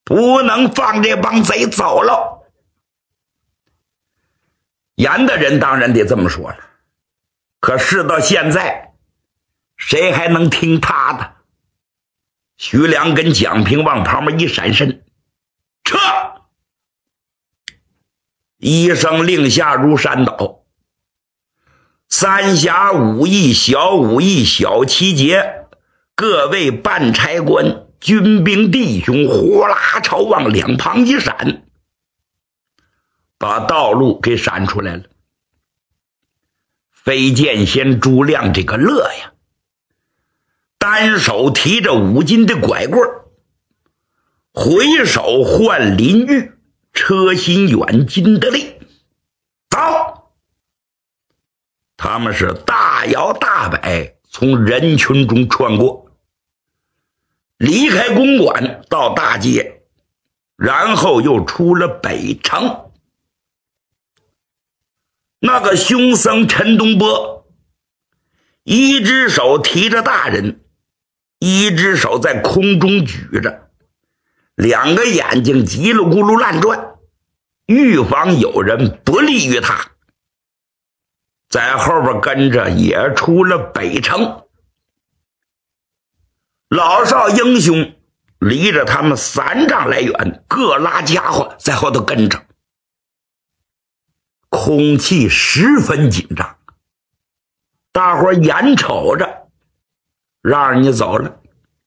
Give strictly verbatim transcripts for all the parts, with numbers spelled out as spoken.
不能放这帮贼走了。严的人当然得这么说了，可事到现在，谁还能听他的？徐良跟蒋平往旁边一闪身，撤！一声令下如山倒。三峡武艺、小武艺、小七节，各位办差官、军兵弟兄呼啦朝往两旁一闪，把道路给闪出来了。飞剑仙朱亮这个乐呀，单手提着五斤的拐棍，回手唤林玉、车心远、金德利，走！他们是大摇大摆从人群中穿过，离开公馆到大街，然后又出了北城。那个凶僧陈东波，一只手提着大人，一只手在空中举着，两个眼睛叽里咕噜乱转，预防有人不利于他。在后边跟着也出了北城。老少英雄离着他们三丈来远，各拉家伙在后头跟着，空气十分紧张。大伙眼瞅着让人家走了，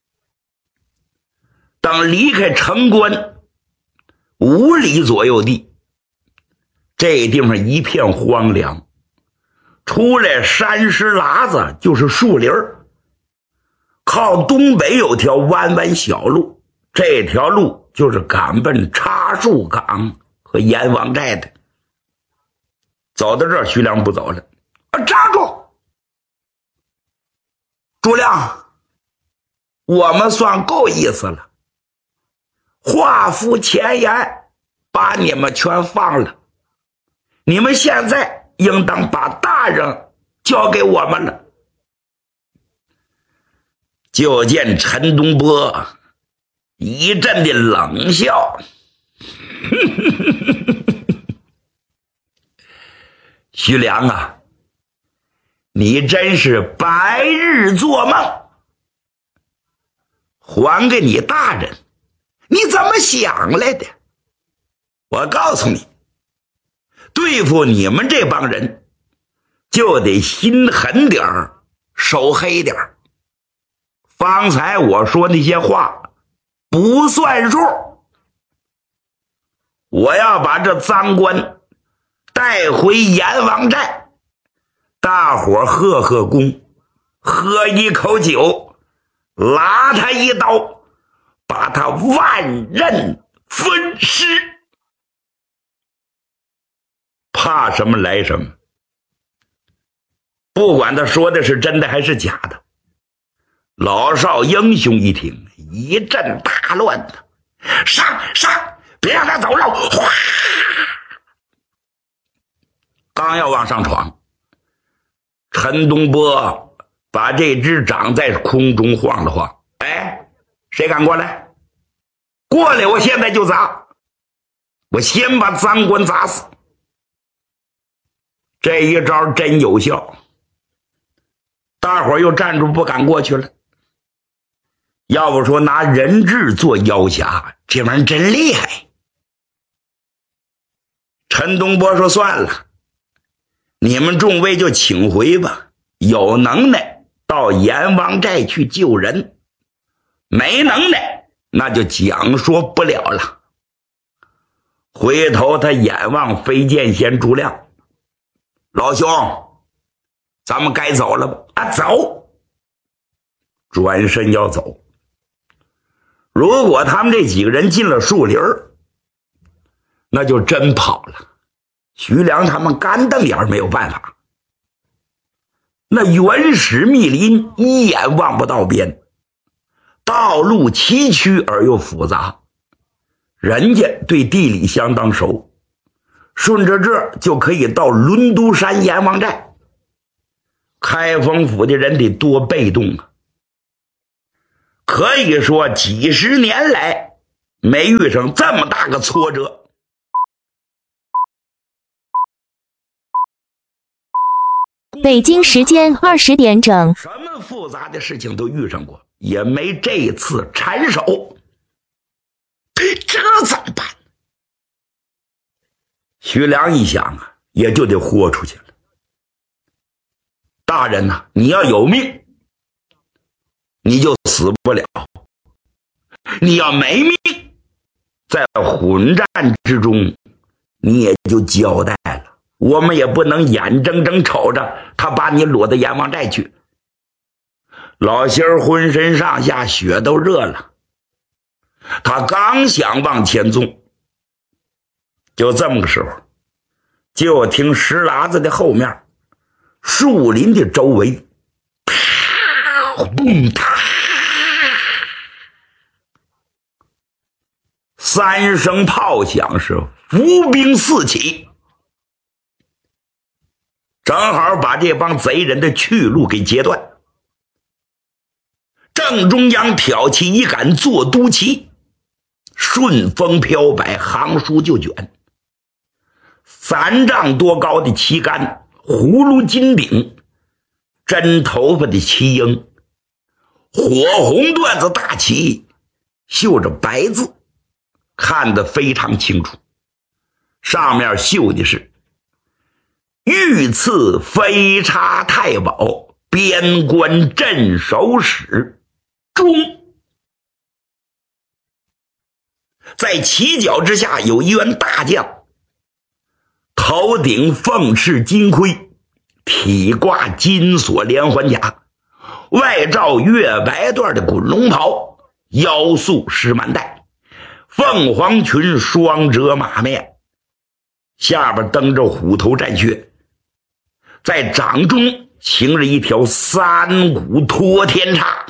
等离开城关五里左右地，这地方一片荒凉，出来山石喇子就是树林儿，靠东北有条弯弯小路，这条路就是赶奔插树岗和阎王寨的。走到这儿，徐良不走了。啊，站住！朱亮，我们算够意思了，画符前言，把你们全放了。你们现在应当把大人交给我们了。就见陈东波一阵的冷笑，徐良啊，你真是白日做梦。还给你大人，你怎么想来的？我告诉你，对付你们这帮人，就得心狠点儿，手黑点儿。方才我说那些话不算数，我要把这赃官带回阎王寨，大伙贺贺功，喝一口酒，拉他一刀，把他万刃分尸。怕什么来什么，不管他说的是真的还是假的。老少英雄一听，一阵大乱的，上上，别让他走了！哗，刚要往上闯，陈东波把这只掌在空中晃了晃，哎，谁敢过来？过来，我现在就砸！我先把赃官砸死。这一招真有效，大伙又站住不敢过去了。要不说拿人质做要挟，这玩意儿真厉害。陈东波说算了，你们众位就请回吧，有能耐到阎王寨去救人，没能耐那就讲说不了了。回头他眼望飞剑仙朱亮，老兄，咱们该走了吧？啊，走！转身要走。如果他们这几个人进了树林儿，那就真跑了。徐良他们干瞪眼没有办法。那原始密林一眼望不到边，道路崎岖而又复杂，人家对地理相当熟，顺着这就可以到轮都山阎王寨。开封府的人得多被动啊！可以说几十年来， 没遇上这么大个挫折。 北京时间二十点整， 什么复杂的事情都遇上过，也没这次缠手，这怎么办？徐良一想啊，也就得豁出去了。大人呐、啊，你要有命，你就死不了；你要没命，在混战之中，你也就交代了。我们也不能眼睁睁瞅着他把你裸到阎王寨去。老仙儿浑身上下血都热了，他刚想往前纵，就这么个时候，就听石喇子的后面，树林的周围，啪嘣啪，三声炮响，是伏兵四起，正好把这帮贼人的去路给截断。正中央挑起一杆坐都旗，顺风飘摆，行书就卷。三丈多高的旗杆，葫芦金顶，真头发的旗缨，火红缎子大旗，绣着白字，看得非常清楚。上面绣的是御赐飞叉太保，边关镇守使中。在旗角之下有一员大将，头顶凤翅金盔，体挂金锁连环甲，外罩月白缎的滚龙袍，腰束石满带，凤凰裙双折马面，下边蹬着虎头战靴，在掌中擎着一条三股托天叉。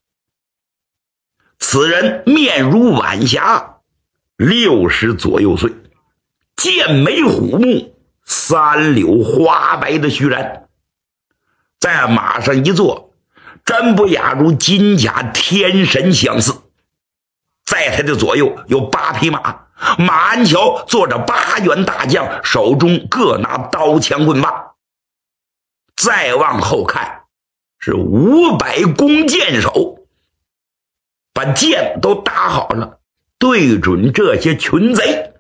此人面如晚霞，六十左右岁，剑眉虎目，三绺花白的须髯，在马上一坐，真不亚如金甲天神相似。在他的左右有八匹马，马鞍桥坐着八员大将，手中各拿刀枪棍棒。再往后看，是五百弓箭手，把箭都搭好了，对准这些群贼。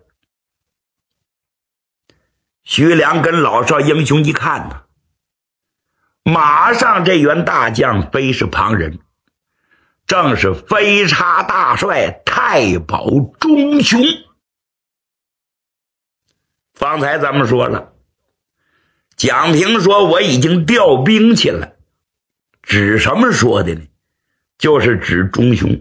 徐良跟老少英雄一看呢，马上这员大将非是旁人，正是飞叉大帅太保钟雄。方才咱们说了，蒋平说我已经调兵去了，指什么说的呢？就是指钟雄。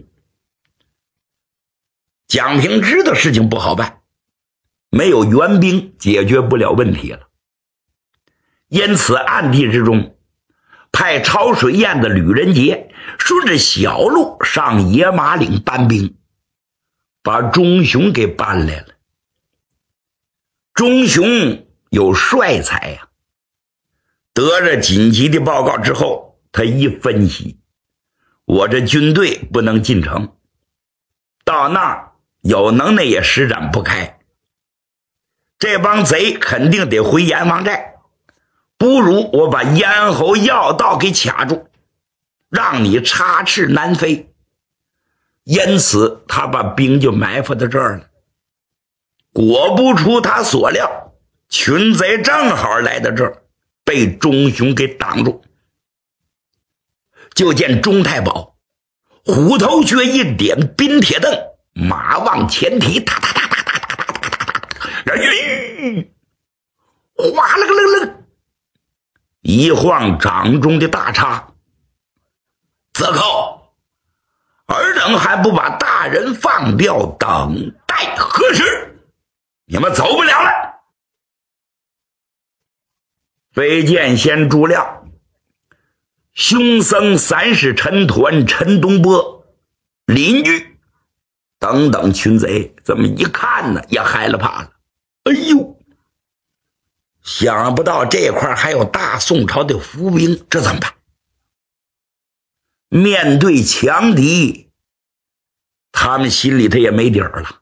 蒋平知道事情不好办，没有援兵解决不了问题了，因此暗地之中派抄水堰的吕仁杰顺着小路上野马岭搬兵，把钟雄给搬来了。钟雄有帅才呀、啊，得着紧急的报告之后，他一分析，我这军队不能进城，到那儿有能耐也施展不开，这帮贼肯定得回阎王寨，不如我把咽喉要道给卡住，让你插翅难飞。因此他把兵就埋伏到这儿了。果不出他所料，群贼正好来到这儿，被钟雄给挡住。就见钟太保虎头靴一点，冰铁蹬，马往前提，哒哒哒哒哒哒哒哒哒，人哗啦个楞楞，一晃掌中的大叉。此刻尔等还不把大人放掉，等待何时？你们走不了了。飞剑仙朱亮、凶僧三世陈抟、陈东波、邻居等等群贼，这么一看呢，也害了怕了。哎呦，想不到这块还有大宋朝的伏兵，这怎么办？面对强敌， 他们心里头也没底儿了。